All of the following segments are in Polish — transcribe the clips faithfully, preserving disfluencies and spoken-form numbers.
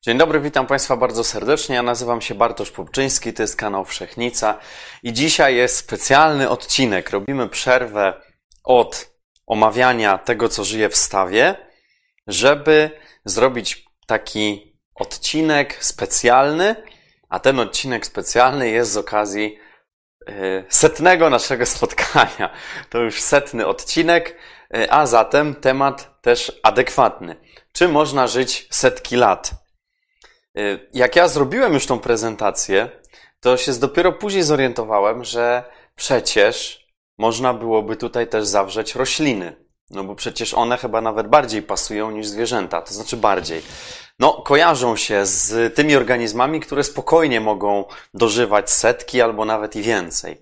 Dzień dobry, witam Państwa bardzo serdecznie. Ja nazywam się Bartosz Popczyński, to jest kanał Wszechnica i dzisiaj jest specjalny odcinek. Robimy przerwę od omawiania tego, co żyje w stawie, żeby zrobić taki odcinek specjalny, a ten odcinek specjalny jest z okazji setnego naszego spotkania. To już setny odcinek, a zatem temat też adekwatny. Czy można żyć setki lat? Jak ja zrobiłem już tą prezentację, to się dopiero później zorientowałem, że przecież można byłoby tutaj też zawrzeć rośliny. No bo przecież one chyba nawet bardziej pasują niż zwierzęta, to znaczy bardziej. No, kojarzą się z tymi organizmami, które spokojnie mogą dożywać setki albo nawet i więcej.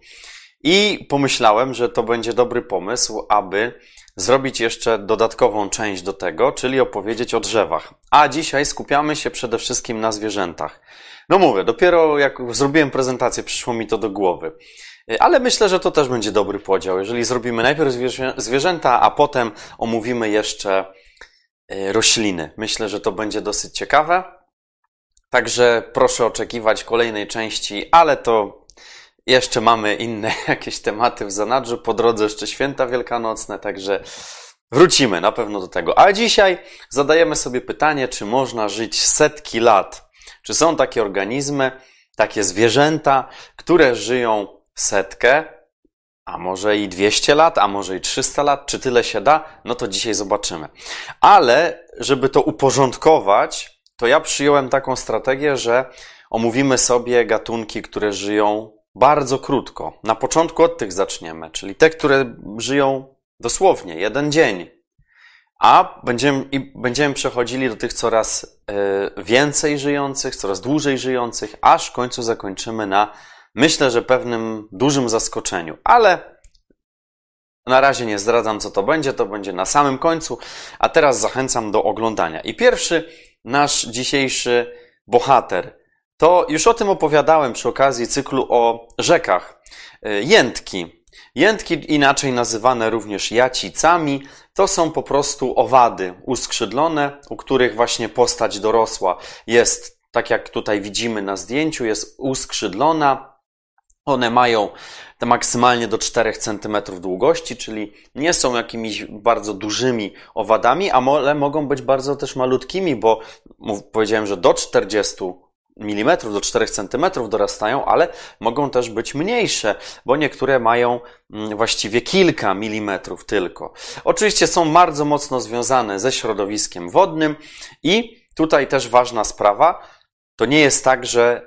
I pomyślałem, że to będzie dobry pomysł, aby zrobić jeszcze dodatkową część do tego, czyli opowiedzieć o drzewach. A dzisiaj skupiamy się przede wszystkim na zwierzętach. No mówię, dopiero jak zrobiłem prezentację, przyszło mi to do głowy. Ale myślę, że to też będzie dobry podział. Jeżeli zrobimy najpierw zwierzęta, a potem omówimy jeszcze rośliny. Myślę, że to będzie dosyć ciekawe. Także proszę oczekiwać kolejnej części, ale to jeszcze mamy inne jakieś tematy w zanadrzu. Po drodze jeszcze święta wielkanocne, także wrócimy na pewno do tego. A dzisiaj zadajemy sobie pytanie, czy można żyć setki lat? Czy są takie organizmy, takie zwierzęta, które żyją setkę, a może i dwieście lat, a może i trzysta lat, czy tyle się da? No to dzisiaj zobaczymy. Ale żeby to uporządkować, to ja przyjąłem taką strategię, że omówimy sobie gatunki, które żyją bardzo krótko. Na początku od tych zaczniemy, czyli te, które żyją dosłownie jeden dzień. A będziemy, i będziemy przechodzili do tych coraz y, więcej żyjących, coraz dłużej żyjących, aż w końcu zakończymy na, myślę, że pewnym dużym zaskoczeniu. Ale na razie nie zdradzam, co to będzie, to będzie na samym końcu, a teraz zachęcam do oglądania. I pierwszy nasz dzisiejszy bohater, to już o tym opowiadałem przy okazji cyklu o rzekach. Jętki. Jętki, inaczej nazywane również jacicami, to są po prostu owady uskrzydlone, u których właśnie postać dorosła jest, tak jak tutaj widzimy na zdjęciu, jest uskrzydlona. One mają maksymalnie do czterech centymetrów długości, czyli nie są jakimiś bardzo dużymi owadami, ale mogą być bardzo też malutkimi, bo powiedziałem, że do czterdziestu milimetrów, do czterech centymetrów dorastają, ale mogą też być mniejsze, bo niektóre mają właściwie kilka milimetrów tylko. Oczywiście są bardzo mocno związane ze środowiskiem wodnym i tutaj też ważna sprawa, to nie jest tak, że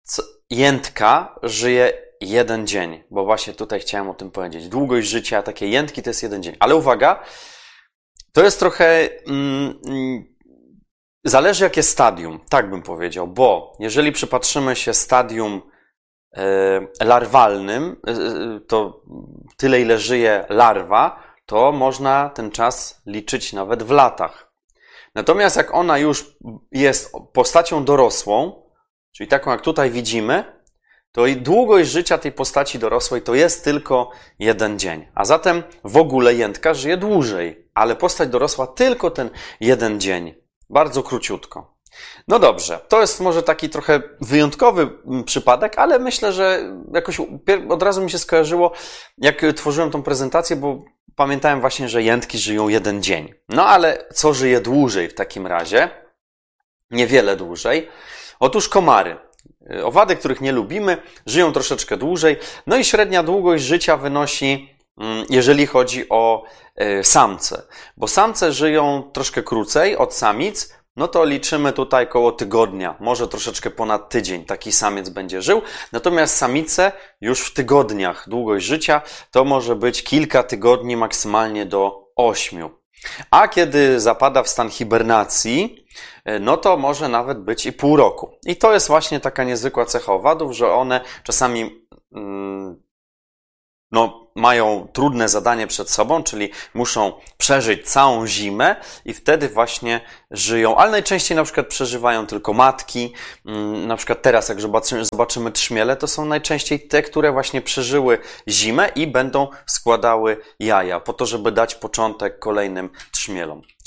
jętka żyje jeden dzień, bo właśnie tutaj chciałem o tym powiedzieć. Długość życia takiej jętki to jest jeden dzień. Ale uwaga, to jest trochę... Mm, Zależy jakie stadium, tak bym powiedział, bo jeżeli przypatrzymy się stadium e, larwalnym, e, to tyle ile żyje larwa, to można ten czas liczyć nawet w latach. Natomiast jak ona już jest postacią dorosłą, czyli taką jak tutaj widzimy, to i długość życia tej postaci dorosłej to jest tylko jeden dzień. A zatem w ogóle jętka żyje dłużej, ale postać dorosła tylko ten jeden dzień. Bardzo króciutko. No dobrze, to jest może taki trochę wyjątkowy przypadek, ale myślę, że jakoś od razu mi się skojarzyło, jak tworzyłem tą prezentację, bo pamiętałem właśnie, że jętki żyją jeden dzień. No ale co żyje dłużej w takim razie? Niewiele dłużej. Otóż komary. Owady, których nie lubimy, żyją troszeczkę dłużej. No i średnia długość życia wynosi, jeżeli chodzi o samce. Bo samce żyją troszkę krócej od samic, no to liczymy tutaj koło tygodnia, może troszeczkę ponad tydzień taki samiec będzie żył. Natomiast samice już w tygodniach długość życia to może być kilka tygodni, maksymalnie do ośmiu. A kiedy zapada w stan hibernacji, no to może nawet być i pół roku. I to jest właśnie taka niezwykła cecha owadów, że one czasami mm, no, mają trudne zadanie przed sobą, czyli muszą przeżyć całą zimę i wtedy właśnie żyją, ale najczęściej na przykład przeżywają tylko matki. Na przykład teraz, jak zobaczymy, zobaczymy trzmiele, to są najczęściej te, które właśnie przeżyły zimę i będą składały jaja, po to, żeby dać początek kolejnym trzmielom.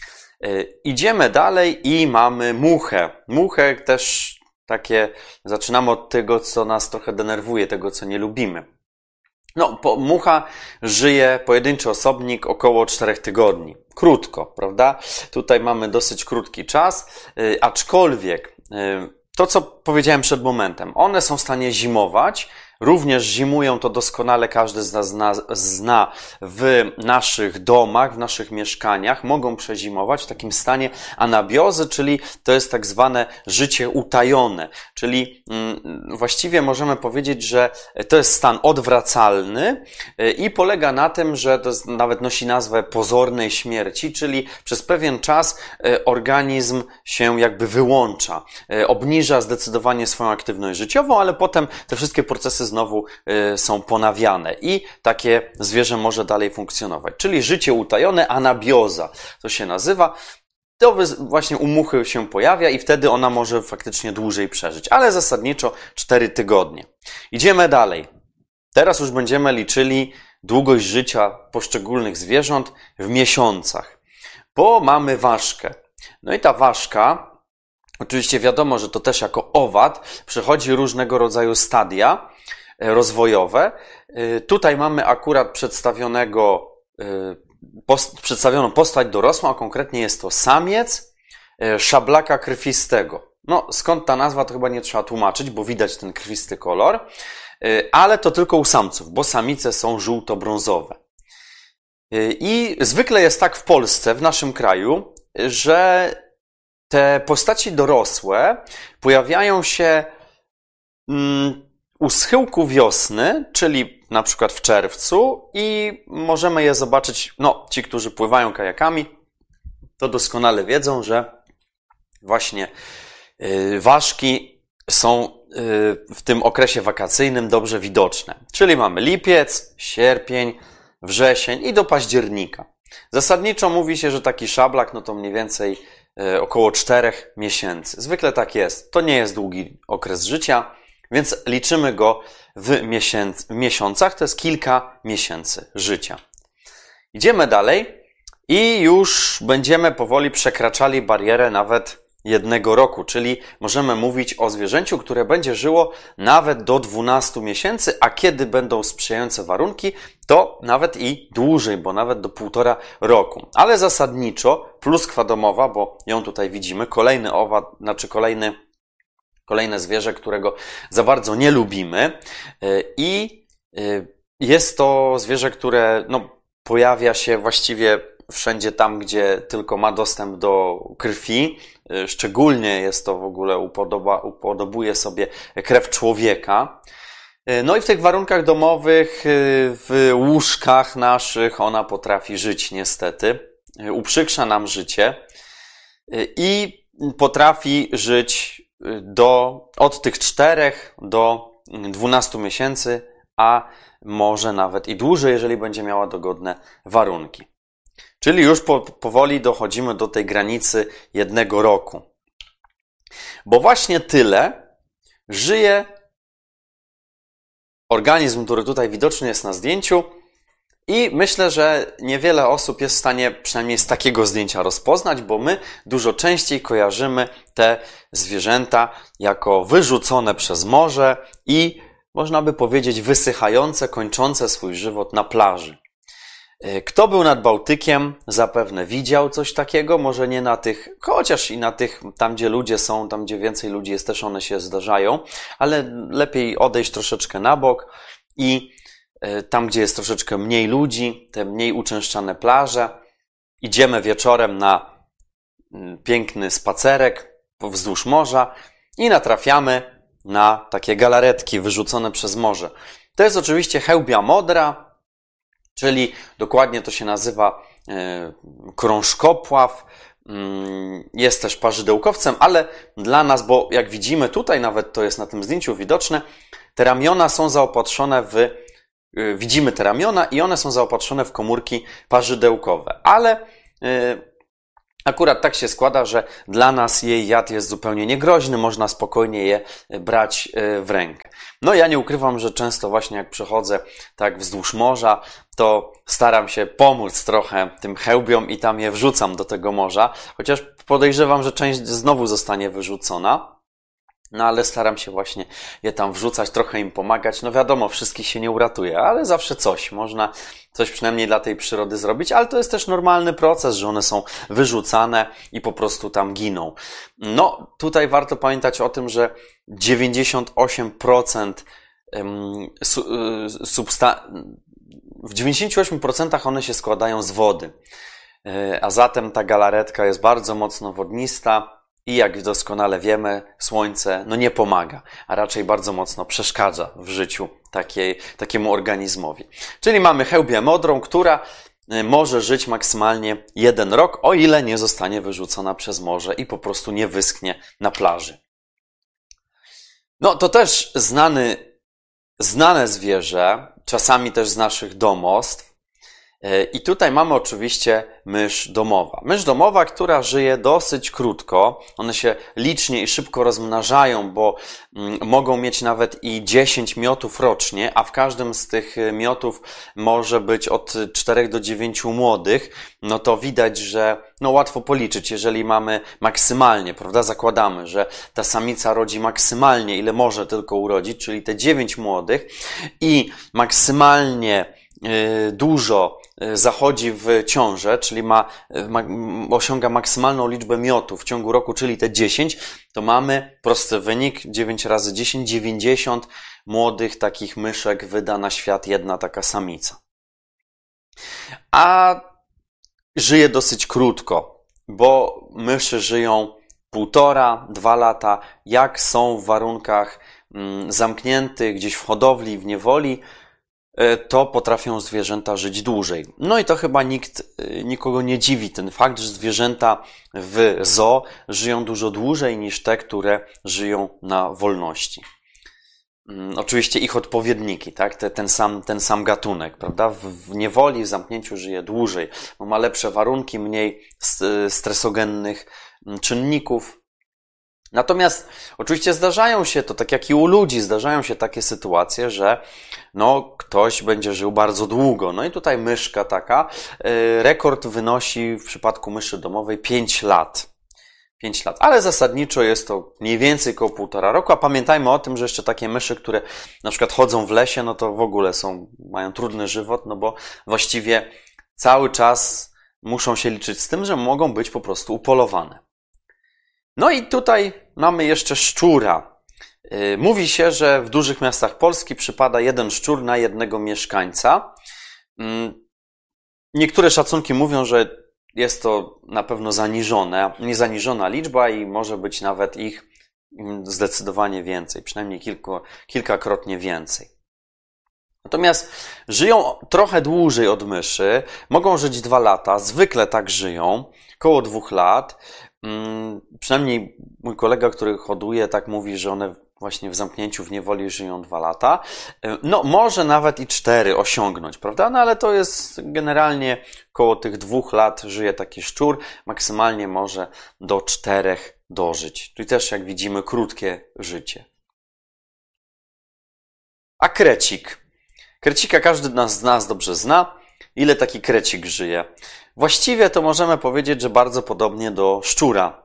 Idziemy dalej i mamy muchę. Muchę też takie, zaczynamy od tego, co nas trochę denerwuje, tego, co nie lubimy. No, po, mucha żyje, pojedynczy osobnik, około czterech tygodni. Krótko, prawda? Tutaj mamy dosyć krótki czas, yy, aczkolwiek yy, to, co powiedziałem przed momentem, one są w stanie zimować, również zimują, to doskonale każdy z nas zna, zna w naszych domach, w naszych mieszkaniach, mogą przezimować w takim stanie anabiozy, czyli to jest tak zwane życie utajone, czyli mm, właściwie możemy powiedzieć, że to jest stan odwracalny i polega na tym, że to jest, nawet nosi nazwę pozornej śmierci, czyli przez pewien czas organizm się jakby wyłącza, obniża zdecydowanie swoją aktywność życiową, ale potem te wszystkie procesy znowu y, są ponawiane i takie zwierzę może dalej funkcjonować. Czyli życie utajone, anabioza to się nazywa. To właśnie u muchy się pojawia i wtedy ona może faktycznie dłużej przeżyć, ale zasadniczo cztery tygodnie. Idziemy dalej. Teraz już będziemy liczyli długość życia poszczególnych zwierząt w miesiącach, bo mamy ważkę. No i ta ważka, oczywiście wiadomo, że to też jako owad przechodzi różnego rodzaju stadia rozwojowe. Tutaj mamy akurat przedstawionego, post, przedstawioną postać dorosłą, a konkretnie jest to samiec szablaka krwistego. No, skąd ta nazwa, to chyba nie trzeba tłumaczyć, bo widać ten krwisty kolor, ale to tylko u samców, bo samice są żółto-brązowe. I zwykle jest tak w Polsce, w naszym kraju, że te postaci dorosłe pojawiają się u schyłku wiosny, czyli na przykład w czerwcu i możemy je zobaczyć, no ci, którzy pływają kajakami, to doskonale wiedzą, że właśnie yy, ważki są yy, w tym okresie wakacyjnym dobrze widoczne. Czyli mamy lipiec, sierpień, wrzesień i do października. Zasadniczo mówi się, że taki szablak no to mniej więcej yy, około czterech miesięcy. Zwykle tak jest. To nie jest długi okres życia, więc liczymy go w, miesięc, w miesiącach, to jest kilka miesięcy życia. Idziemy dalej i już będziemy powoli przekraczali barierę nawet jednego roku, czyli możemy mówić o zwierzęciu, które będzie żyło nawet do dwunastu miesięcy, a kiedy będą sprzyjające warunki, to nawet i dłużej, bo nawet do półtora roku. Ale zasadniczo pluskwa domowa, bo ją tutaj widzimy, kolejny owad, znaczy kolejny Kolejne zwierzę, którego za bardzo nie lubimy i jest to zwierzę, które no, pojawia się właściwie wszędzie tam, gdzie tylko ma dostęp do krwi. Szczególnie jest to w ogóle upodoba, upodobuje sobie krew człowieka. No i w tych warunkach domowych, w łóżkach naszych ona potrafi żyć niestety. Uprzykrza nam życie i potrafi żyć do, od tych czterech do dwunastu miesięcy, a może nawet i dłużej, jeżeli będzie miała dogodne warunki. Czyli już po, powoli dochodzimy do tej granicy jednego roku. Bo właśnie tyle żyje organizm, który tutaj widoczny jest na zdjęciu i myślę, że niewiele osób jest w stanie przynajmniej z takiego zdjęcia rozpoznać, bo my dużo częściej kojarzymy te zwierzęta jako wyrzucone przez morze i można by powiedzieć wysychające, kończące swój żywot na plaży. Kto był nad Bałtykiem, zapewne widział coś takiego, może nie na tych, chociaż i na tych, tam gdzie ludzie są, tam gdzie więcej ludzi jest, też one się zdarzają, ale lepiej odejść troszeczkę na bok i tam, gdzie jest troszeczkę mniej ludzi, te mniej uczęszczane plaże, idziemy wieczorem na piękny spacerek wzdłuż morza i natrafiamy na takie galaretki wyrzucone przez morze. To jest oczywiście chełbia modra, czyli dokładnie to się nazywa krążkopław, jest też parzydełkowcem, ale dla nas, bo jak widzimy tutaj, nawet to jest na tym zdjęciu widoczne, te ramiona są zaopatrzone w Widzimy te ramiona i one są zaopatrzone w komórki parzydełkowe, ale Akurat tak się składa, że dla nas jej jad jest zupełnie niegroźny, można spokojnie je brać w rękę. No ja nie ukrywam, że często właśnie jak przechodzę tak wzdłuż morza, to staram się pomóc trochę tym chełbiom i tam je wrzucam do tego morza, chociaż podejrzewam, że część znowu zostanie wyrzucona. No ale staram się właśnie je tam wrzucać, trochę im pomagać. No wiadomo, wszystkich się nie uratuje, ale zawsze coś. Można coś przynajmniej dla tej przyrody zrobić, ale to jest też normalny proces, że one są wyrzucane i po prostu tam giną. No tutaj warto pamiętać o tym, że dziewięćdziesiąt osiem procent substancji, w dziewięćdziesięciu ośmiu procentach one się składają z wody. A zatem ta galaretka jest bardzo mocno wodnista. I jak doskonale wiemy, słońce no nie pomaga, a raczej bardzo mocno przeszkadza w życiu takiej, takiemu organizmowi. Czyli mamy chełbię modrą, która może żyć maksymalnie jeden rok, o ile nie zostanie wyrzucona przez morze i po prostu nie wyschnie na plaży. No to też znany, znane zwierzę, czasami też z naszych domostw. I tutaj mamy oczywiście mysz domowa. Mysz domowa, która żyje dosyć krótko. One się licznie i szybko rozmnażają, bo mogą mieć nawet i dziesięć miotów rocznie, a w każdym z tych miotów może być od czterech do dziewięciu młodych. No to widać, że no łatwo policzyć, jeżeli mamy maksymalnie, prawda? Zakładamy, że ta samica rodzi maksymalnie, ile może tylko urodzić, czyli te dziewięć młodych i maksymalnie dużo zachodzi w ciążę, czyli ma, ma, osiąga maksymalną liczbę miotów w ciągu roku, czyli te dziesięć, to mamy prosty wynik, dziewięć razy dziesięć, dziewięćdziesiąt młodych takich myszek wyda na świat jedna taka samica. A żyje dosyć krótko, bo myszy żyją półtora, dwa lata, jak są w warunkach zamkniętych gdzieś w hodowli, w niewoli, to potrafią zwierzęta żyć dłużej. No i to chyba nikt, nikogo nie dziwi ten fakt, że zwierzęta w zoo żyją dużo dłużej niż te, które żyją na wolności. Oczywiście ich odpowiedniki, tak? Ten, ten, sam, ten sam gatunek, prawda? W, w niewoli, w zamknięciu żyje dłużej, bo ma lepsze warunki, mniej stresogennych czynników. Natomiast oczywiście zdarzają się, to tak jak i u ludzi, zdarzają się takie sytuacje, że no, ktoś będzie żył bardzo długo. No i tutaj myszka taka, rekord wynosi w przypadku myszy domowej pięć lat. pięć lat, ale zasadniczo jest to mniej więcej około półtora roku, a pamiętajmy o tym, że jeszcze takie myszy, które na przykład chodzą w lesie, no to w ogóle są, mają trudny żywot, no bo właściwie cały czas muszą się liczyć z tym, że mogą być po prostu upolowane. No i tutaj mamy jeszcze szczura. Mówi się, że w dużych miastach Polski przypada jeden szczur na jednego mieszkańca. Niektóre szacunki mówią, że jest to na pewno zaniżone, niezaniżona liczba i może być nawet ich zdecydowanie więcej, przynajmniej kilku, kilkakrotnie więcej. Natomiast żyją trochę dłużej od myszy, mogą żyć dwa lata, zwykle tak żyją, około dwóch lat. Przynajmniej mój kolega, który hoduje, tak mówi, że one właśnie w zamknięciu w niewoli żyją dwa lata. No może nawet i cztery osiągnąć, prawda? No ale to jest generalnie koło tych dwóch lat żyje taki szczur, maksymalnie może do czterech dożyć. Czyli też jak widzimy krótkie życie. A krecik. Krecika każdy z nas dobrze zna. Ile taki krecik żyje? Właściwie to możemy powiedzieć, że bardzo podobnie do szczura.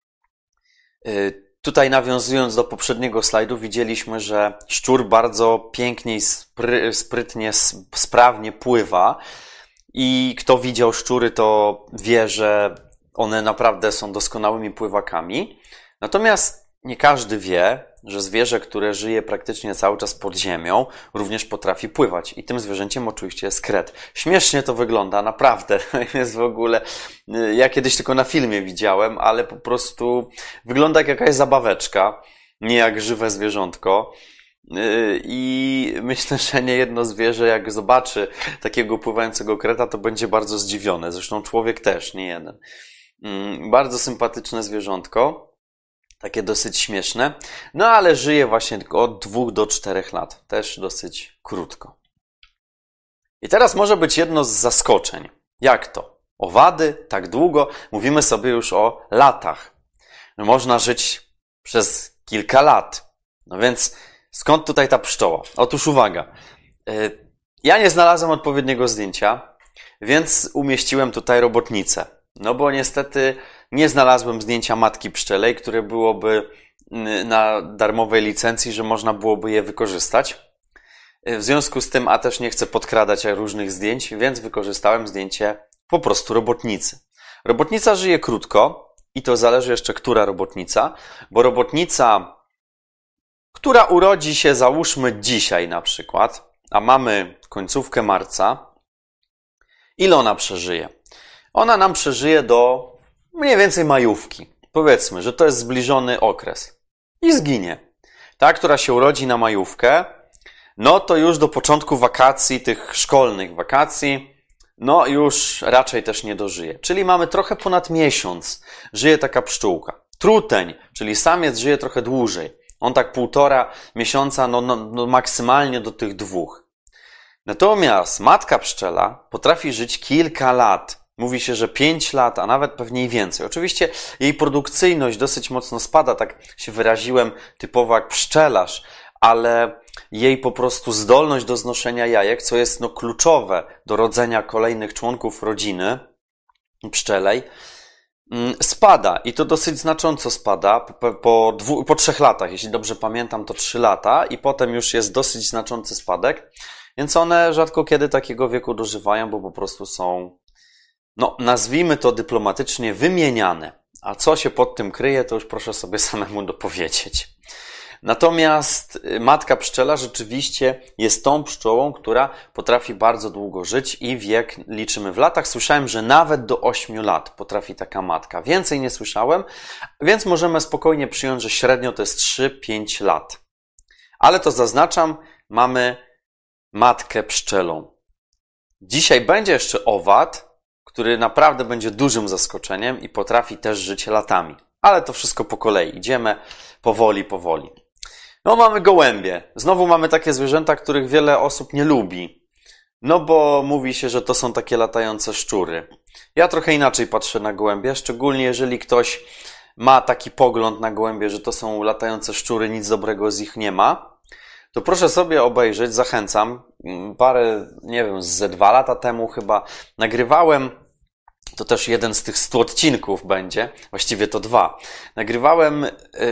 Tutaj nawiązując do poprzedniego slajdu widzieliśmy, że szczur bardzo pięknie i spry, sprytnie, sprawnie pływa i kto widział szczury, to wie, że one naprawdę są doskonałymi pływakami. Natomiast nie każdy wie, że zwierzę, które żyje praktycznie cały czas pod ziemią, również potrafi pływać. I tym zwierzęciem oczywiście jest kret. Śmiesznie to wygląda, naprawdę. Jest w ogóle, ja kiedyś tylko na filmie widziałem, ale po prostu wygląda jak jakaś zabaweczka, nie jak żywe zwierzątko. I myślę, że nie jedno zwierzę, jak zobaczy takiego pływającego kreta, to będzie bardzo zdziwione. Zresztą człowiek też, nie jeden. Bardzo sympatyczne zwierzątko. Takie dosyć śmieszne. No ale żyje właśnie tylko od dwóch do czterech lat. Też dosyć krótko. I teraz może być jedno z zaskoczeń. Jak to? owady, tak długo, mówimy sobie już o latach. Można żyć przez kilka lat. No więc skąd tutaj ta pszczoła? Otóż uwaga, ja nie znalazłem odpowiedniego zdjęcia, więc umieściłem tutaj robotnicę. No bo niestety nie znalazłem zdjęcia matki pszczelej, które byłoby na darmowej licencji, że można byłoby je wykorzystać. W związku z tym, a też nie chcę podkradać różnych zdjęć, więc wykorzystałem zdjęcie po prostu robotnicy. Robotnica żyje krótko i to zależy jeszcze, która robotnica, bo robotnica, która urodzi się załóżmy dzisiaj na przykład, a mamy końcówkę marca, ile ona przeżyje? Ona nam przeżyje do mniej więcej majówki. Powiedzmy, że to jest zbliżony okres. I zginie. Ta, która się urodzi na majówkę, no to już do początku wakacji, tych szkolnych wakacji, no już raczej też nie dożyje. Czyli mamy trochę ponad miesiąc, żyje taka pszczółka. Truteń, czyli samiec żyje trochę dłużej. On tak półtora miesiąca, no, no, no maksymalnie do tych dwóch. Natomiast matka pszczela potrafi żyć kilka lat. Mówi się, że pięć lat, a nawet pewnie i więcej. Oczywiście jej produkcyjność dosyć mocno spada, tak się wyraziłem typowo jak pszczelarz, ale jej po prostu zdolność do znoszenia jajek, co jest no kluczowe do rodzenia kolejnych członków rodziny pszczelej, spada i to dosyć znacząco spada po, po, dwu, po trzech latach, jeśli dobrze pamiętam to trzy lata i potem już jest dosyć znaczący spadek, więc one rzadko kiedy takiego wieku dożywają, bo po prostu są, no nazwijmy to dyplomatycznie, wymieniane. A co się pod tym kryje, to już proszę sobie samemu dopowiedzieć. Natomiast matka pszczela rzeczywiście jest tą pszczołą, która potrafi bardzo długo żyć i wiek liczymy w latach. Słyszałem, że nawet do ośmiu lat potrafi taka matka. Więcej nie słyszałem, więc możemy spokojnie przyjąć, że średnio to jest trzy pięć lat. Ale to zaznaczam, mamy matkę pszczelą. Dzisiaj będzie jeszcze owad, który naprawdę będzie dużym zaskoczeniem i potrafi też żyć latami. Ale to wszystko po kolei. Idziemy powoli, powoli. No mamy gołębie. Znowu mamy takie zwierzęta, których wiele osób nie lubi. No bo mówi się, że to są takie latające szczury. Ja trochę inaczej patrzę na gołębie, szczególnie jeżeli ktoś ma taki pogląd na gołębie, że to są latające szczury, nic dobrego z ich nie ma. To proszę sobie obejrzeć, zachęcam. Parę, nie wiem, ze dwa lata temu chyba nagrywałem, to też jeden z tych stu odcinków będzie, właściwie to dwa. Nagrywałem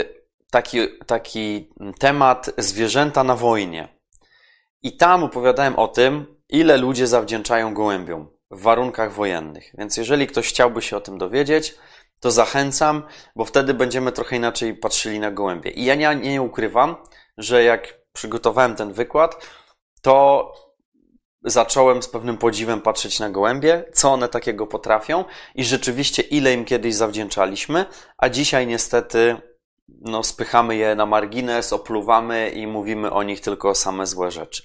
taki, taki temat zwierzęta na wojnie. I tam opowiadałem o tym, ile ludzie zawdzięczają gołębiom w warunkach wojennych. Więc jeżeli ktoś chciałby się o tym dowiedzieć, to zachęcam, bo wtedy będziemy trochę inaczej patrzyli na gołębie. I ja nie, nie ukrywam, że jak przygotowałem ten wykład, to zacząłem z pewnym podziwem patrzeć na gołębie, co one takiego potrafią i rzeczywiście ile im kiedyś zawdzięczaliśmy, a dzisiaj niestety no, spychamy je na margines, opluwamy i mówimy o nich tylko same złe rzeczy.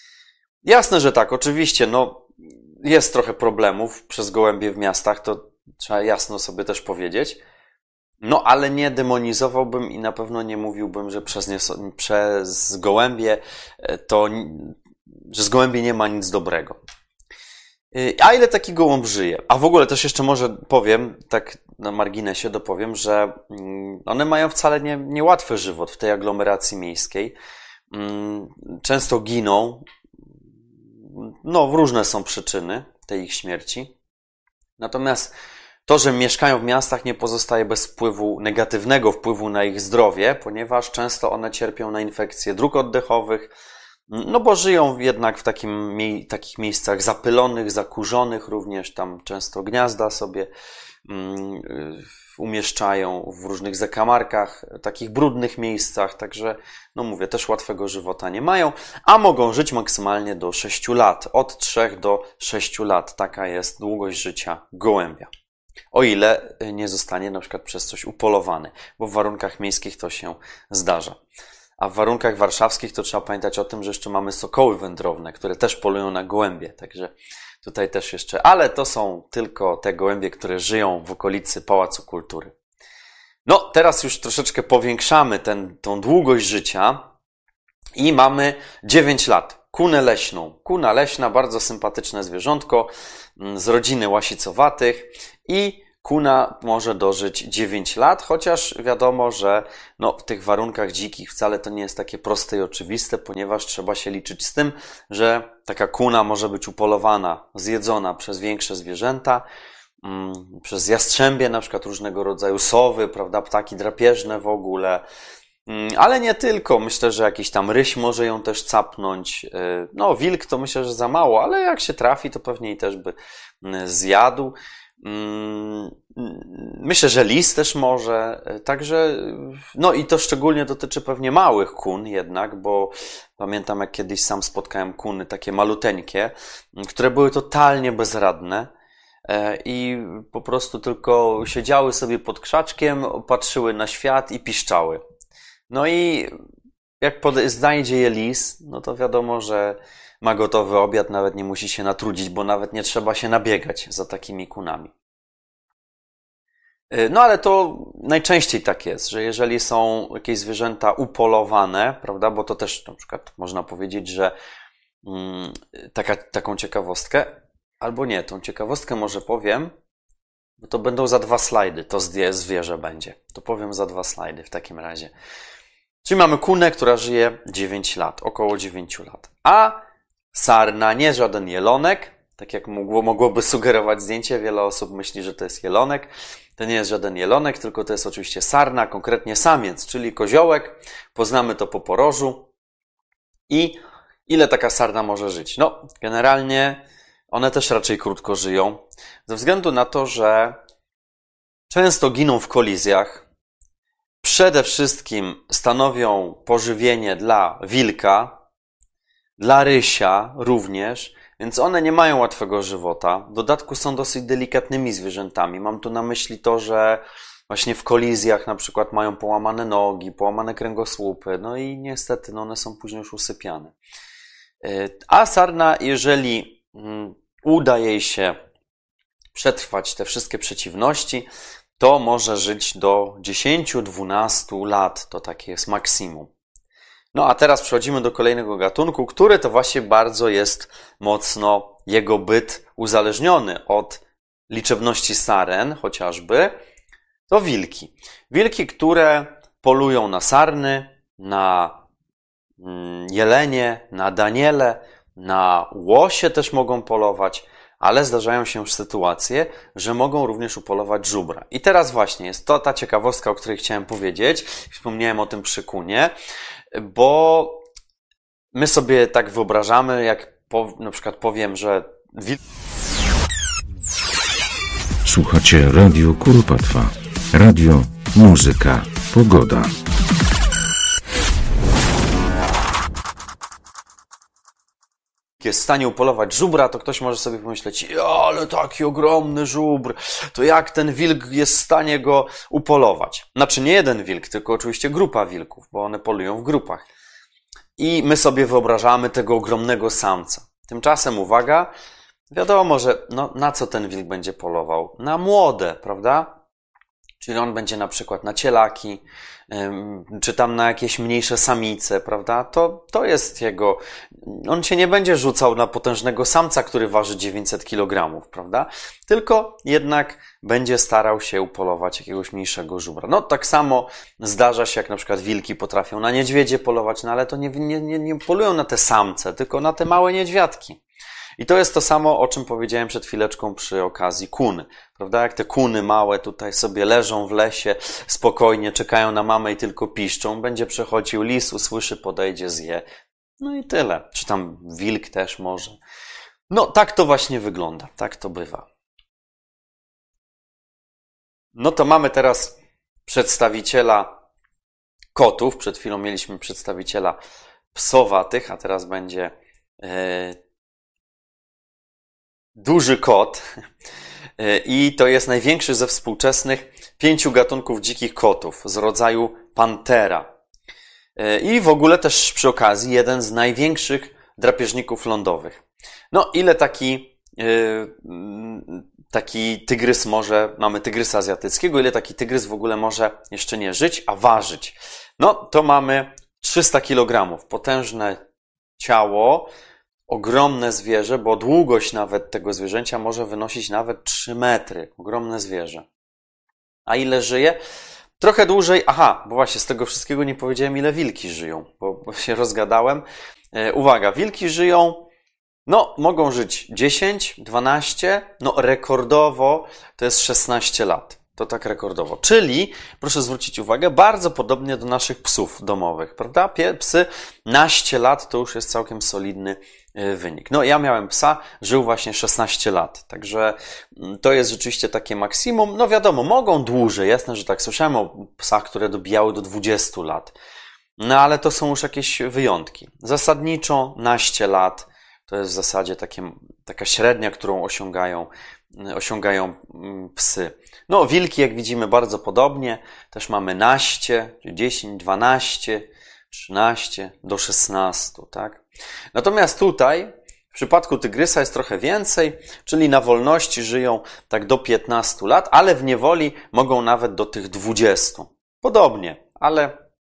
Jasne, że tak, oczywiście, no jest trochę problemów przez gołębie w miastach, to trzeba jasno sobie też powiedzieć, no ale nie demonizowałbym i na pewno nie mówiłbym, że przez, nie, przez gołębie to, że z gołębi nie ma nic dobrego. A ile taki gołąb żyje? A w ogóle też jeszcze może powiem, tak na marginesie dopowiem, że one mają wcale nie, niełatwy żywot w tej aglomeracji miejskiej. Często giną, no różne są przyczyny tej ich śmierci. Natomiast to, że mieszkają w miastach, nie pozostaje bez wpływu, negatywnego wpływu na ich zdrowie, ponieważ często one cierpią na infekcje dróg oddechowych, no bo żyją jednak w takim, takich miejscach zapylonych, zakurzonych, również tam często gniazda sobie um, umieszczają w różnych zakamarkach, takich brudnych miejscach, także no mówię, też łatwego żywota nie mają, a mogą żyć maksymalnie do sześciu lat, od trzech do sześciu lat, taka jest długość życia gołębia. O ile nie zostanie na przykład przez coś upolowany, bo w warunkach miejskich to się zdarza. A w warunkach warszawskich to trzeba pamiętać o tym, że jeszcze mamy sokoły wędrowne, które też polują na gołębie. Także tutaj też jeszcze, ale to są tylko te gołębie, które żyją w okolicy Pałacu Kultury. No, teraz już troszeczkę powiększamy ten, tą długość życia i mamy dziewięć lat. kunę leśną. Kuna leśna, bardzo sympatyczne zwierzątko z rodziny łasicowatych i kuna może dożyć dziewięć lat, chociaż wiadomo, że no, w tych warunkach dzikich wcale to nie jest takie proste i oczywiste, ponieważ trzeba się liczyć z tym, że taka kuna może być upolowana, zjedzona przez większe zwierzęta, przez jastrzębie, na przykład różnego rodzaju sowy, prawda, ptaki drapieżne w ogóle, ale nie tylko. Myślę, że jakiś tam ryś może ją też capnąć. No, wilk to myślę, że za mało, ale jak się trafi, to pewnie i też by zjadł. Myślę, że lis też może. Także, no i to szczególnie dotyczy pewnie małych kun jednak, bo pamiętam, jak kiedyś sam spotkałem kuny takie maluteńkie, które były totalnie bezradne. I po prostu tylko siedziały sobie pod krzaczkiem, patrzyły na świat i piszczały. No i jak znajdzie je lis, no to wiadomo, że ma gotowy obiad, nawet nie musi się natrudzić, bo nawet nie trzeba się nabiegać za takimi kunami. No ale to najczęściej tak jest, że jeżeli są jakieś zwierzęta upolowane, prawda, bo to też na przykład można powiedzieć, że mm, taka, taką ciekawostkę, albo nie, tą ciekawostkę może powiem, bo to będą za dwa slajdy, to zwierzę będzie. To powiem za dwa slajdy w takim razie. Czyli mamy kunę, która żyje dziewięć lat, około dziewięć lat. A sarna, nie żaden jelonek, tak jak mogło, mogłoby sugerować zdjęcie, wiele osób myśli, że to jest jelonek. To nie jest żaden jelonek, tylko to jest oczywiście sarna, konkretnie samiec, czyli koziołek. Poznamy to po porożu. I ile taka sarna może żyć? No, generalnie one też raczej krótko żyją, ze względu na to, że często giną w kolizjach. Przede wszystkim stanowią pożywienie dla wilka, dla rysia również, więc one nie mają łatwego żywota. W dodatku są dosyć delikatnymi zwierzętami. Mam tu na myśli to, że właśnie w kolizjach na przykład mają połamane nogi, połamane kręgosłupy, no i niestety no one są później już usypiane. A sarna, jeżeli uda jej się przetrwać te wszystkie przeciwności, to może żyć do dziesięć do dwunastu lat. To takie jest maksimum. No a teraz przechodzimy do kolejnego gatunku, który to właśnie bardzo jest mocno jego byt uzależniony od liczebności saren chociażby. To wilki. Wilki, które polują na sarny, na jelenie, na daniele, na łosie też mogą polować, ale zdarzają się już sytuacje, że mogą również upolować żubra. I teraz właśnie jest to ta ciekawostka, o której chciałem powiedzieć. Wspomniałem o tym przy kunie, bo my sobie tak wyobrażamy, jak po, na przykład powiem, że wilk... Słuchacie Radio Kuropatwa. Radio, muzyka, pogoda. jest w stanie upolować żubra, to ktoś może sobie pomyśleć, ale taki ogromny żubr, to jak ten wilk jest w stanie go upolować? Znaczy nie jeden wilk, tylko oczywiście grupa wilków, bo one polują w grupach. I my sobie wyobrażamy tego ogromnego samca. Tymczasem, uwaga, wiadomo, że no, na co ten wilk będzie polował? Na młode, prawda? Czyli on będzie na przykład na cielaki, czy tam na jakieś mniejsze samice, prawda? To, to jest jego... On się nie będzie rzucał na potężnego samca, który waży dziewięćset kilogramów, prawda? Tylko jednak będzie starał się upolować jakiegoś mniejszego żubra. No tak samo zdarza się, jak na przykład wilki potrafią na niedźwiedzie polować, no ale to nie, nie, nie, nie polują na te samce, tylko na te małe niedźwiadki. I to jest to samo, o czym powiedziałem przed chwileczką przy okazji kuny, prawda? Jak te kuny małe tutaj sobie leżą w lesie, spokojnie czekają na mamę i tylko piszczą, będzie przechodził lis, usłyszy, podejdzie, zje. No i tyle. Czy tam wilk też może. No tak to właśnie wygląda, tak to bywa. No to mamy teraz przedstawiciela kotów. Przed chwilą mieliśmy przedstawiciela psowatych, a teraz będzie... Yy, duży kot i to jest największy ze współczesnych pięciu gatunków dzikich kotów z rodzaju Panthera. I w ogóle też przy okazji jeden z największych drapieżników lądowych. No ile taki, taki tygrys może, mamy tygrysa azjatyckiego, ile taki tygrys w ogóle może jeszcze nie żyć, a ważyć? No to mamy trzysta kilogramów, potężne ciało, ogromne zwierzę, bo długość nawet tego zwierzęcia może wynosić nawet trzy metry. Ogromne zwierzę. A ile żyje? Trochę dłużej. Aha, bo właśnie z tego wszystkiego nie powiedziałem, ile wilki żyją, bo, bo się rozgadałem. E, uwaga, wilki żyją, no mogą żyć dziesięć, dwanaście, no rekordowo to jest szesnaście lat. To tak rekordowo. Czyli, proszę zwrócić uwagę, bardzo podobnie do naszych psów domowych, prawda? Psy naście lat to już jest całkiem solidny wynik. No ja miałem psa, żył właśnie szesnaście lat, także to jest rzeczywiście takie maksimum. No wiadomo, mogą dłużej, jasne, że tak. Słyszałem o psach, które dobijały do dwudziestu lat, no ale to są już jakieś wyjątki. Zasadniczo naście lat to jest w zasadzie takie, taka średnia, którą osiągają, osiągają psy. No wilki, jak widzimy, bardzo podobnie. Też mamy naście, dziesięć, dwanaście, trzynaście do szesnastu, tak? Natomiast tutaj w przypadku tygrysa jest trochę więcej, czyli na wolności żyją tak do piętnastu lat, ale w niewoli mogą nawet do tych dwudziestu. Podobnie, ale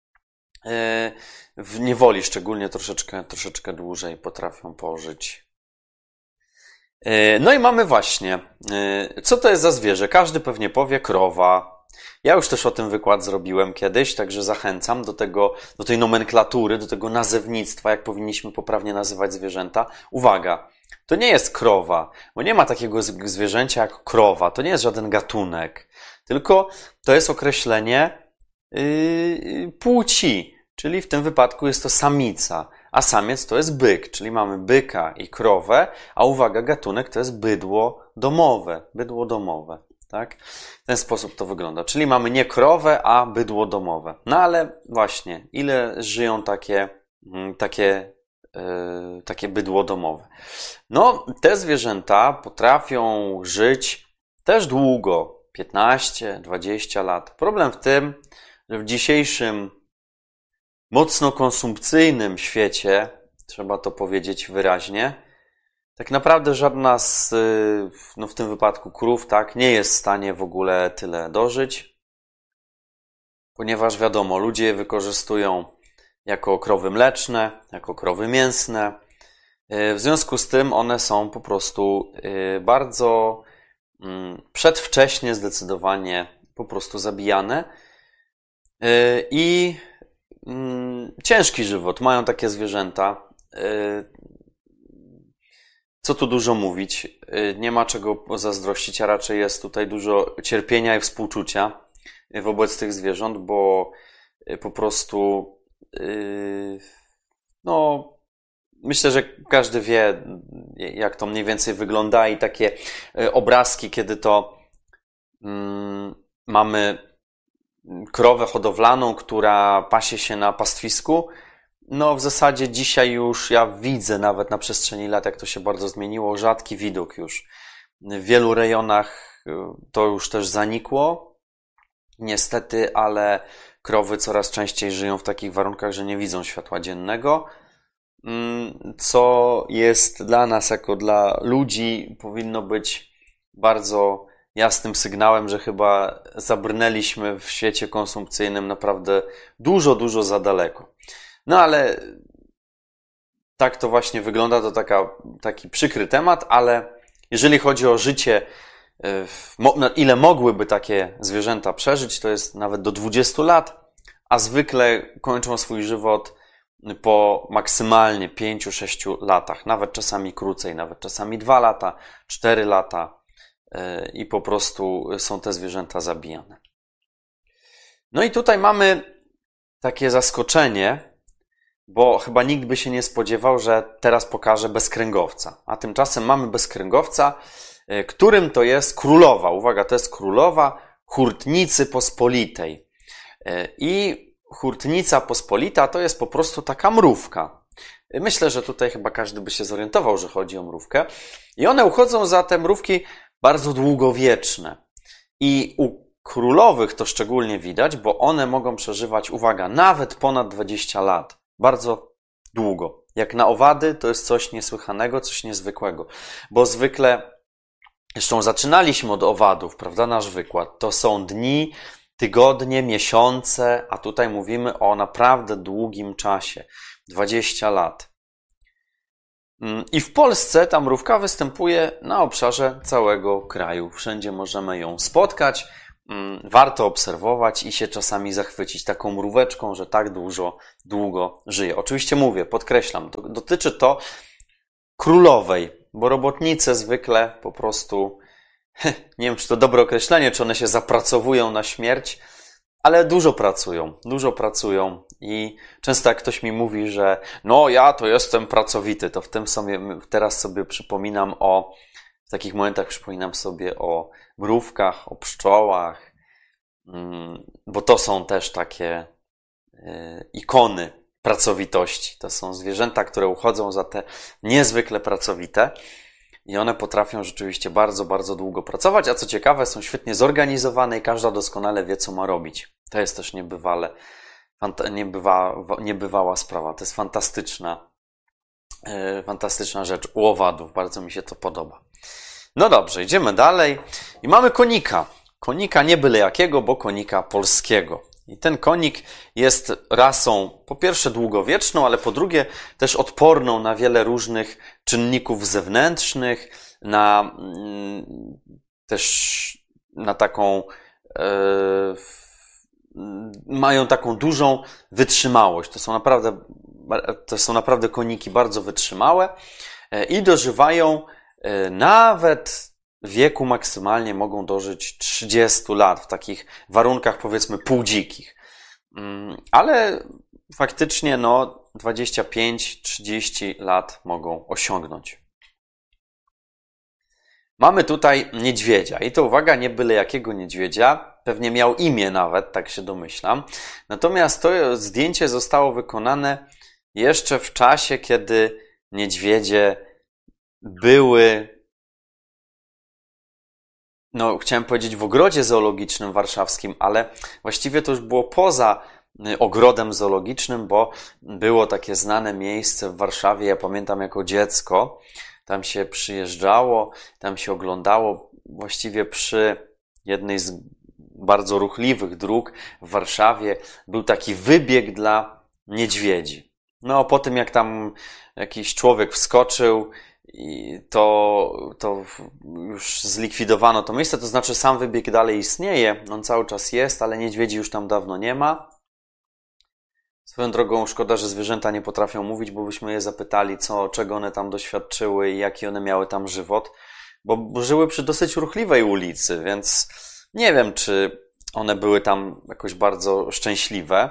w niewoli szczególnie troszeczkę, troszeczkę dłużej potrafią pożyć. No i mamy właśnie, co to jest za zwierzę? Każdy pewnie powie krowa. Ja już też o tym wykład zrobiłem kiedyś, także zachęcam do tego, do tej nomenklatury, do tego nazewnictwa, jak powinniśmy poprawnie nazywać zwierzęta. Uwaga, to nie jest krowa, bo nie ma takiego zwierzęcia jak krowa, to nie jest żaden gatunek, tylko to jest określenie yy, płci, czyli w tym wypadku jest to samica, a samiec to jest byk, czyli mamy byka i krowę, a uwaga, gatunek to jest bydło domowe, bydło domowe. Tak? W ten sposób to wygląda. Czyli mamy nie krowę, a bydło domowe. No ale właśnie, ile żyją takie, takie, yy, takie bydło domowe? No, te zwierzęta potrafią żyć też długo, piętnaście, dwadzieścia lat. Problem w tym, że w dzisiejszym mocno konsumpcyjnym świecie, trzeba to powiedzieć wyraźnie, tak naprawdę żadna z, no w tym wypadku krów, tak, nie jest w stanie w ogóle tyle dożyć, ponieważ wiadomo, ludzie je wykorzystują jako krowy mleczne, jako krowy mięsne. W związku z tym one są po prostu bardzo przedwcześnie zdecydowanie po prostu zabijane i ciężki żywot mają takie zwierzęta. Co tu dużo mówić, nie ma czego zazdrościć, a raczej jest tutaj dużo cierpienia i współczucia wobec tych zwierząt, bo po prostu, no, myślę, że każdy wie, jak to mniej więcej wygląda i takie obrazki, kiedy to mamy krowę hodowlaną, która pasie się na pastwisku. No w zasadzie dzisiaj już ja widzę nawet na przestrzeni lat, jak to się bardzo zmieniło, rzadki widok już. W wielu rejonach to już też zanikło, niestety, ale krowy coraz częściej żyją w takich warunkach, że nie widzą światła dziennego, co jest dla nas, jako dla ludzi, powinno być bardzo jasnym sygnałem, że chyba zabrnęliśmy w świecie konsumpcyjnym naprawdę dużo, dużo za daleko. No ale tak to właśnie wygląda, to taka, taki przykry temat, ale jeżeli chodzi o życie, ile mogłyby takie zwierzęta przeżyć, to jest nawet do dwudziestu lat, a zwykle kończą swój żywot po maksymalnie pięciu sześciu latach, nawet czasami krócej, nawet czasami dwa lata, cztery lata i po prostu są te zwierzęta zabijane. No i tutaj mamy takie zaskoczenie, bo chyba nikt by się nie spodziewał, że teraz pokażę bezkręgowca. A tymczasem mamy bezkręgowca, którym to jest królowa. Uwaga, to jest królowa Hurtnicy Pospolitej. I Hurtnica Pospolita to jest po prostu taka mrówka. Myślę, że tutaj chyba każdy by się zorientował, że chodzi o mrówkę. I one uchodzą za te mrówki bardzo długowieczne. I u królowych to szczególnie widać, bo one mogą przeżywać, uwaga, nawet ponad dwadzieścia lat. Bardzo długo. Jak na owady, to jest coś niesłychanego, coś niezwykłego. Bo zwykle, zresztą zaczynaliśmy od owadów, prawda, nasz wykład. To są dni, tygodnie, miesiące, a tutaj mówimy o naprawdę długim czasie. dwadzieścia lat. I w Polsce ta mrówka występuje na obszarze całego kraju. Wszędzie możemy ją spotkać. Warto obserwować i się czasami zachwycić taką mróweczką, że tak dużo, długo żyje. Oczywiście mówię, podkreślam, to dotyczy to królowej, bo robotnice zwykle po prostu, nie wiem czy to dobre określenie, czy one się zapracowują na śmierć, ale dużo pracują, dużo pracują i często jak ktoś mi mówi, że no ja to jestem pracowity, to w tym sobie, teraz sobie przypominam o, w takich momentach przypominam sobie o mrówkach, o pszczołach, bo to są też takie ikony pracowitości. To są zwierzęta, które uchodzą za te niezwykle pracowite i one potrafią rzeczywiście bardzo, bardzo długo pracować, a co ciekawe są świetnie zorganizowane i każda doskonale wie, co ma robić. To jest też niebywale, niebywa, niebywała sprawa. To jest fantastyczna, fantastyczna rzecz u owadów. Bardzo mi się to podoba. No dobrze, idziemy dalej i mamy konika. Konika nie byle jakiego, bo konika polskiego. I ten konik jest rasą po pierwsze długowieczną, ale po drugie też odporną na wiele różnych czynników zewnętrznych, na też na taką e, mają taką dużą wytrzymałość. To są naprawdę, to są naprawdę koniki bardzo wytrzymałe i dożywają nawet wieku maksymalnie mogą dożyć trzydziestu lat w takich warunkach powiedzmy półdzikich. Ale faktycznie no dwadzieścia pięć trzydzieści lat mogą osiągnąć. Mamy tutaj niedźwiedzia i to uwaga, nie byle jakiego niedźwiedzia, pewnie miał imię nawet, tak się domyślam. Natomiast to zdjęcie zostało wykonane jeszcze w czasie, kiedy niedźwiedzie były, no chciałem powiedzieć w ogrodzie zoologicznym warszawskim, ale właściwie to już było poza ogrodem zoologicznym, bo było takie znane miejsce w Warszawie, ja pamiętam jako dziecko, tam się przyjeżdżało, tam się oglądało właściwie przy jednej z bardzo ruchliwych dróg w Warszawie był taki wybieg dla niedźwiedzi. No po tym jak tam jakiś człowiek wskoczył, i to, to już zlikwidowano to miejsce, to znaczy sam wybieg dalej istnieje, on cały czas jest, ale niedźwiedzi już tam dawno nie ma. Swoją drogą szkoda, że zwierzęta nie potrafią mówić, bo byśmy je zapytali, co, czego one tam doświadczyły i jaki one miały tam żywot, bo żyły przy dosyć ruchliwej ulicy, więc nie wiem, czy one były tam jakoś bardzo szczęśliwe.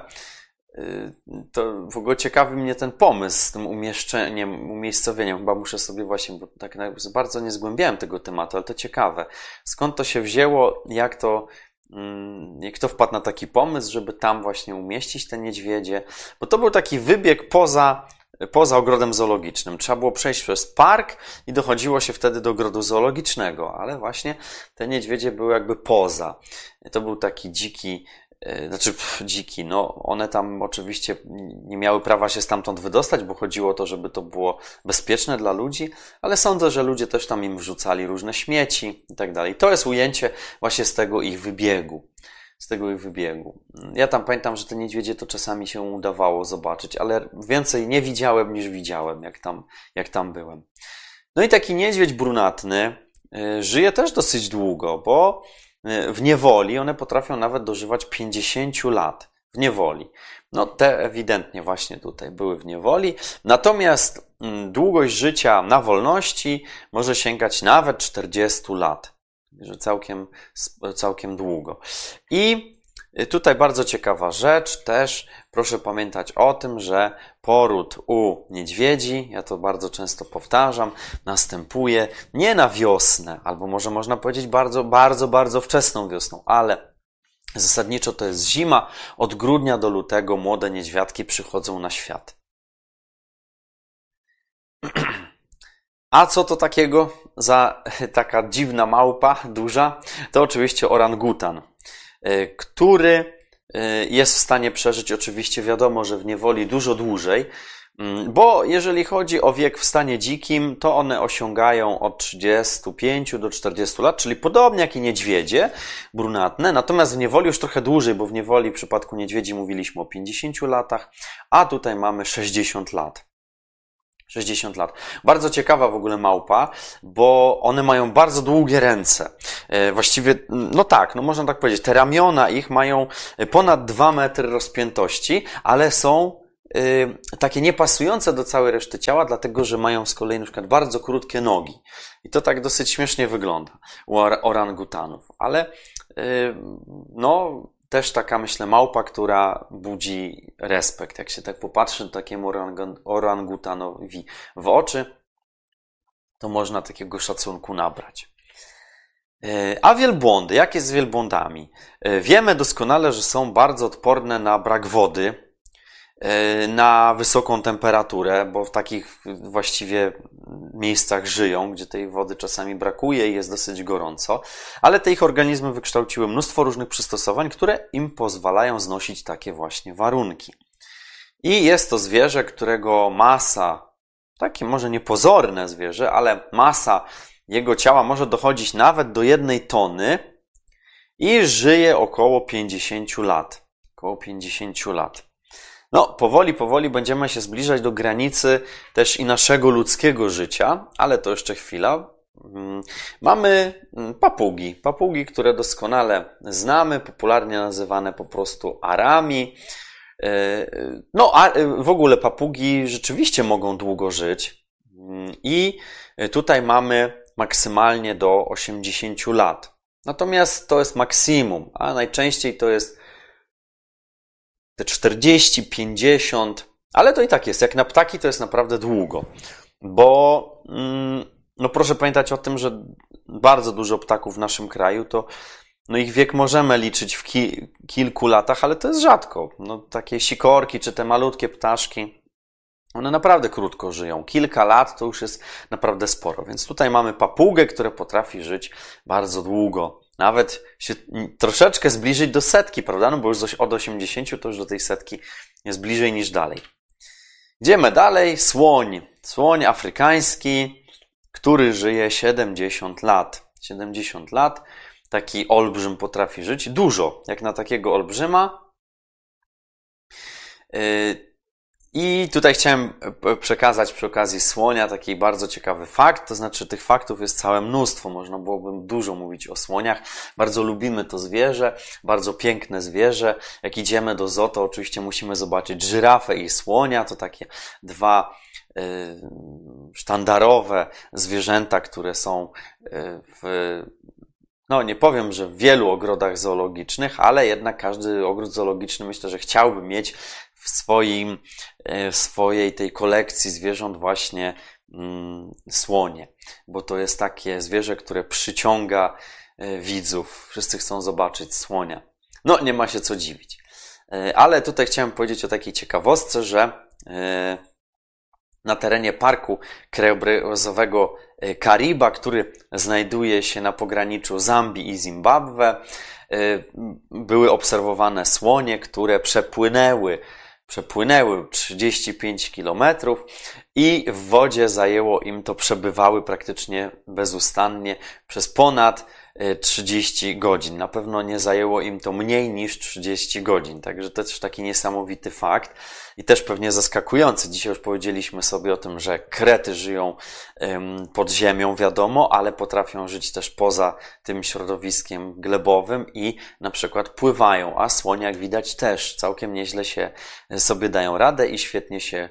To w ogóle ciekawi mnie ten pomysł z tym umieszczeniem, umiejscowieniem. Chyba muszę sobie właśnie, bo tak bardzo nie zgłębiałem tego tematu, ale to ciekawe. Skąd to się wzięło, jak to, jak to wpadł na taki pomysł, żeby tam właśnie umieścić te niedźwiedzie? Bo to był taki wybieg poza, poza ogrodem zoologicznym. Trzeba było przejść przez park i dochodziło się wtedy do ogrodu zoologicznego, ale właśnie te niedźwiedzie były jakby poza. To był taki dziki, Znaczy pff, dziki, no one tam oczywiście nie miały prawa się stamtąd wydostać, bo chodziło o to, żeby to było bezpieczne dla ludzi, ale sądzę, że ludzie też tam im wrzucali różne śmieci i tak dalej. To jest ujęcie właśnie z tego ich wybiegu. Z tego ich wybiegu. Ja tam pamiętam, że te niedźwiedzie to czasami się udawało zobaczyć, ale więcej nie widziałem niż widziałem, jak tam, jak tam byłem. No i taki niedźwiedź brunatny żyje też dosyć długo, bo w niewoli one potrafią nawet dożywać pięćdziesięciu lat. W niewoli. No te ewidentnie właśnie tutaj były w niewoli. Natomiast długość życia na wolności może sięgać nawet czterdziestu lat. Także całkiem, całkiem długo. I tutaj bardzo ciekawa rzecz też. Proszę pamiętać o tym, że poród u niedźwiedzi, ja to bardzo często powtarzam, następuje nie na wiosnę, albo może można powiedzieć bardzo, bardzo, bardzo wczesną wiosną, ale zasadniczo to jest zima. Od grudnia do lutego młode niedźwiadki przychodzą na świat. A co to takiego za taka dziwna małpa, duża? To oczywiście orangutan, który jest w stanie przeżyć oczywiście, wiadomo, że w niewoli dużo dłużej, bo jeżeli chodzi o wiek w stanie dzikim, to one osiągają od trzydziestu pięciu do czterdziestu lat, czyli podobnie jak i niedźwiedzie brunatne, natomiast w niewoli już trochę dłużej, bo w niewoli w przypadku niedźwiedzi mówiliśmy o pięćdziesięciu latach, a tutaj mamy sześćdziesiąt lat. sześćdziesiąt lat. Bardzo ciekawa w ogóle małpa, bo one mają bardzo długie ręce. Właściwie, no tak, no można tak powiedzieć, te ramiona ich mają ponad dwa metry rozpiętości, ale są y, takie niepasujące do całej reszty ciała, dlatego że mają z kolei na przykład bardzo krótkie nogi. I to tak dosyć śmiesznie wygląda u orangutanów. Ale y, no też taka, myślę, małpa, która budzi respekt. Jak się tak popatrzy takiemu orangutanowi w oczy, to można takiego szacunku nabrać. A wielbłądy, jak jest z wielbłądami? Wiemy doskonale, że są bardzo odporne na brak wody, na wysoką temperaturę, bo w takich właściwie miejscach żyją, gdzie tej wody czasami brakuje i jest dosyć gorąco, ale te ich organizmy wykształciły mnóstwo różnych przystosowań, które im pozwalają znosić takie właśnie warunki. I jest to zwierzę, którego masa, takie może niepozorne zwierzę, ale masa jego ciała może dochodzić nawet do jednej tony i żyje około pięćdziesiąt lat. Około pięćdziesiąt lat. No, powoli, powoli będziemy się zbliżać do granicy też i naszego ludzkiego życia, ale to jeszcze chwila. Mamy papugi. Papugi, które doskonale znamy, popularnie nazywane po prostu arami. No, a w ogóle papugi rzeczywiście mogą długo żyć i tutaj mamy maksymalnie do osiemdziesięciu lat. Natomiast to jest maksimum, a najczęściej to jest te czterdzieści, pięćdziesiąt, ale to i tak jest. Jak na ptaki to jest naprawdę długo, bo no proszę pamiętać o tym, że bardzo dużo ptaków w naszym kraju, to no ich wiek możemy liczyć w ki- kilku latach, ale to jest rzadko. No, takie sikorki czy te malutkie ptaszki, one naprawdę krótko żyją. Kilka lat to już jest naprawdę sporo. Więc tutaj mamy papugę, która potrafi żyć bardzo długo. Nawet się troszeczkę zbliżyć do setki, prawda? No bo już od osiemdziesięciu to już do tej setki jest bliżej niż dalej. Idziemy dalej. Słoń. Słoń afrykański, który żyje siedemdziesiąt lat. siedemdziesiąt lat. Taki olbrzym potrafi żyć. Dużo, jak na takiego olbrzyma. Yy, I tutaj chciałem przekazać przy okazji słonia taki bardzo ciekawy fakt, to znaczy tych faktów jest całe mnóstwo, można byłoby dużo mówić o słoniach. Bardzo lubimy to zwierzę, bardzo piękne zwierzę. Jak idziemy do zoo, to oczywiście musimy zobaczyć żyrafę i słonia, to takie dwa y, sztandarowe zwierzęta, które są y, w... No, nie powiem, że w wielu ogrodach zoologicznych, ale jednak każdy ogród zoologiczny myślę, że chciałby mieć w swoim, w swojej tej kolekcji zwierząt właśnie mm, słonie, bo to jest takie zwierzę, które przyciąga widzów. Wszyscy chcą zobaczyć słonia. No, nie ma się co dziwić. Ale tutaj chciałem powiedzieć o takiej ciekawostce, że na terenie parku krajobrazowego Kariba, który znajduje się na pograniczu Zambii i Zimbabwe, były obserwowane słonie, które przepłynęły, przepłynęły trzydzieści pięć kilometrów i w wodzie zajęło im to, przebywały praktycznie bezustannie przez ponad trzydzieści godzin. Na pewno nie zajęło im to mniej niż trzydzieści godzin. Także to też taki niesamowity fakt i też pewnie zaskakujący. Dzisiaj już powiedzieliśmy sobie o tym, że krety żyją pod ziemią, wiadomo, ale potrafią żyć też poza tym środowiskiem glebowym i na przykład pływają, a słonie, jak widać, też całkiem nieźle się sobie dają radę i świetnie się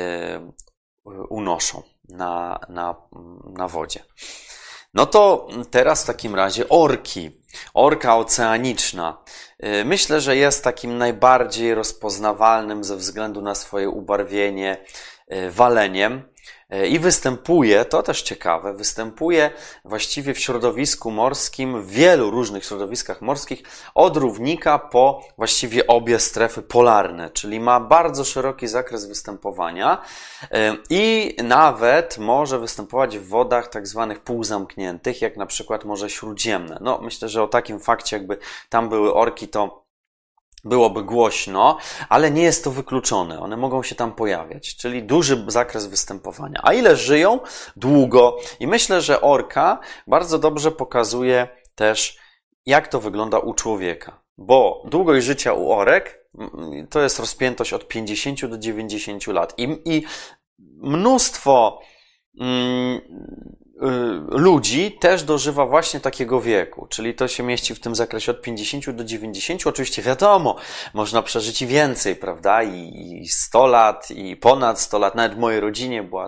unoszą na, na, na wodzie. No to teraz w takim razie orki. Orka oceaniczna. Myślę, że jest takim najbardziej rozpoznawalnym ze względu na swoje ubarwienie waleniem i występuje, to też ciekawe, występuje właściwie w środowisku morskim, w wielu różnych środowiskach morskich, od równika po właściwie obie strefy polarne, czyli ma bardzo szeroki zakres występowania i nawet może występować w wodach tak zwanych półzamkniętych, jak na przykład Morze Śródziemne. No, myślę, że o takim fakcie, jakby tam były orki, to byłoby głośno, ale nie jest to wykluczone. One mogą się tam pojawiać, czyli duży zakres występowania. A ile żyją? Długo. I myślę, że orka bardzo dobrze pokazuje też, jak to wygląda u człowieka. Bo długość życia u orek to jest rozpiętość od pięćdziesięciu do dziewięćdziesięciu lat. I, i mnóstwo mm, ludzi też dożywa właśnie takiego wieku, czyli to się mieści w tym zakresie od pięćdziesięciu do dziewięćdziesięciu. Oczywiście wiadomo, można przeżyć i więcej, prawda? I sto lat, i ponad sto lat. Nawet w mojej rodzinie była